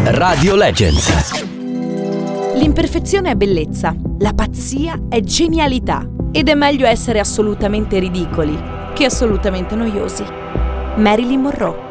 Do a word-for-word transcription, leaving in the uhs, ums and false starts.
Radio Legends. L'imperfezione è bellezza, la pazzia è genialità ed è meglio essere assolutamente ridicoli che assolutamente noiosi. Marilyn Monroe.